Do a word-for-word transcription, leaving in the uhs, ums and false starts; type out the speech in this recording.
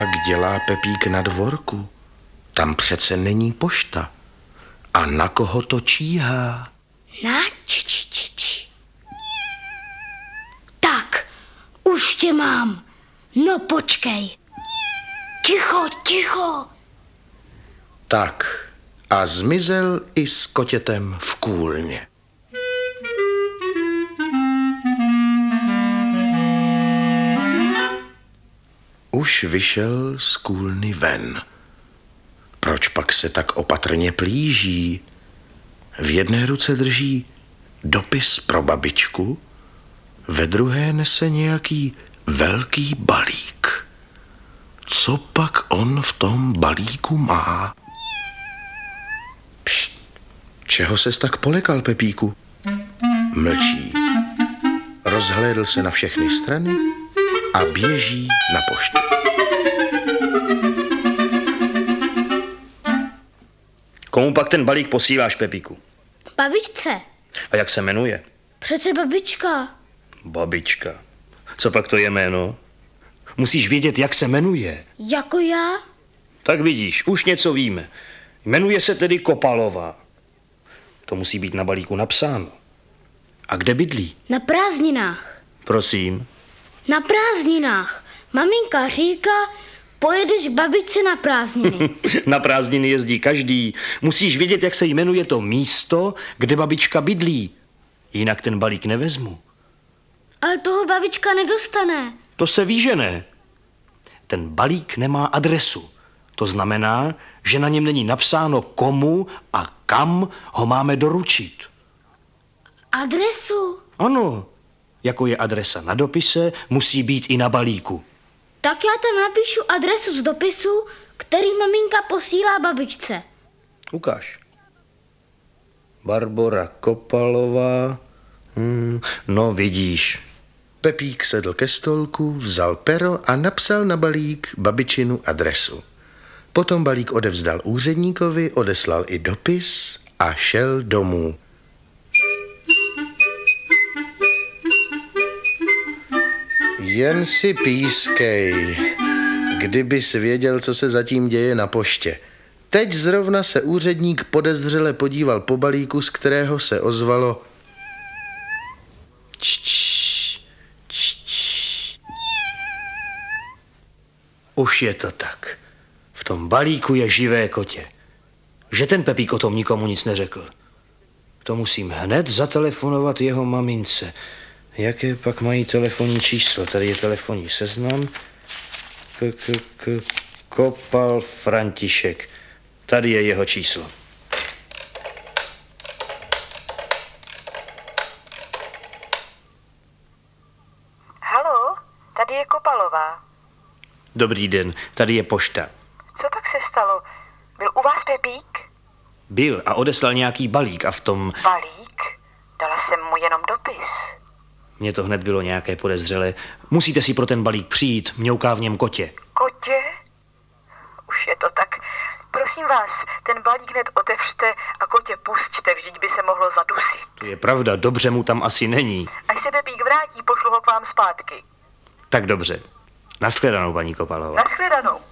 Jak dělá Pepík na dvorku? Tam přece není pošta. A na koho to číhá? Na č, č, č, č. Tak, už tě mám. No počkej. Ticho, ticho. Tak a zmizel i s kotětem v kůlně. Už vyšel z kůlny ven. Proč pak se tak opatrně plíží? V jedné ruce drží dopis pro babičku, ve druhé nese nějaký velký balík. Co pak on v tom balíku má? Pšt, čeho ses tak polekal, Pepíku? Mlčí. Rozhlédl se na všechny strany a běží na poštu. Komu pak ten balík posíláš, Pepíku? Babičce. A jak se jmenuje? Přece babička. Babička. Co pak to je jméno? Musíš vědět, jak se jmenuje. Jako já? Tak vidíš, už něco víme. Jmenuje se tedy Kopalová. To musí být na balíku napsáno. A kde bydlí? Na prázdninách. Prosím. Na prázdninách. Maminka říká, pojedeš babičce na prázdniny. Na prázdniny jezdí každý. Musíš vědět, jak se jmenuje to místo, kde babička bydlí. Jinak ten balík nevezmu. Ale toho babička nedostane. To se ví, že ne. Ten balík nemá adresu. To znamená, že na něm není napsáno komu a kam ho máme doručit. Adresu? Ano, jako je adresa na dopise, musí být i na balíku. Tak já tam napíšu adresu z dopisu, který maminka posílá babičce. Ukáž. Barbora Kopalová. Hmm, no vidíš. Pepík sedl ke stolku, vzal pero a napsal na balík babičinu adresu. Potom balík odevzdal úředníkovi, odeslal i dopis a šel domů. Jen si pískej, kdybys věděl, co se zatím děje na poště. Teď zrovna se úředník podezřele podíval po balíku, z kterého se ozvalo č, č, č, č. Už je to tak. V tom balíku je živé kotě. Že ten Pepík o tom nikomu nic neřekl. To musím hned zatelefonovat jeho mamince. Jaké pak mají telefonní číslo? Tady je telefonní seznam. K, k, k, Kopal František. Tady je jeho číslo. Haló, tady je Kopalová. Dobrý den, tady je pošta. Co tak se stalo? Byl u vás Pepík? Byl a odeslal nějaký balík a v tom... Balík? Dala jsem mu jenom dopis. Mně to hned bylo nějaké podezřelé. Musíte si pro ten balík přijít, mňouká v něm kotě. Kotě? Už je to tak. Prosím vás, ten balík hned otevřte a kotě pusťte, vždyť by se mohlo zadusit. To je pravda, dobře mu tam asi není. Až se Pepík vrátí, pošlu ho k vám zpátky. Tak dobře. Nashledanou, paní Kopalová. Nashledanou.